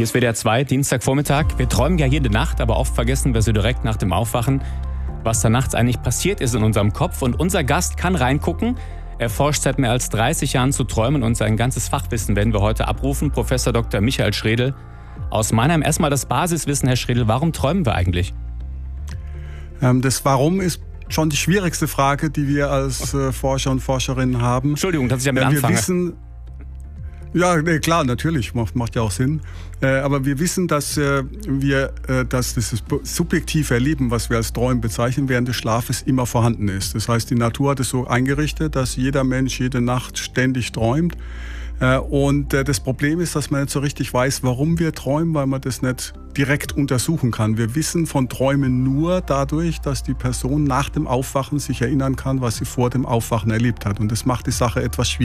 Hier ist WDR 2, Dienstagvormittag. Wir träumen ja jede Nacht, aber oft vergessen wir so direkt nach dem Aufwachen, was da nachts eigentlich passiert ist in unserem Kopf. Und unser Gast kann reingucken. Er forscht seit mehr als 30 Jahren zu träumen und sein ganzes Fachwissen werden wir heute abrufen. Professor Dr. Michael Schredl aus Mannheim. Erstmal das Basiswissen, Herr Schredl. Warum träumen wir eigentlich? Das Warum ist schon die schwierigste Frage, die wir als Forscher und Forscherinnen haben. Entschuldigung, dass ich damit anfange. Ja, klar, natürlich, macht ja auch Sinn. Aber wir wissen, dass dass das subjektive Erleben, was wir als Träumen bezeichnen, während des Schlafes immer vorhanden ist. Das heißt, die Natur hat es so eingerichtet, dass jeder Mensch jede Nacht ständig träumt. Und das Problem ist, dass man nicht so richtig weiß, warum wir träumen, weil man das nicht direkt untersuchen kann. Wir wissen von Träumen nur dadurch, dass die Person nach dem Aufwachen sich erinnern kann, was sie vor dem Aufwachen erlebt hat. Und das macht die Sache etwas schwierig.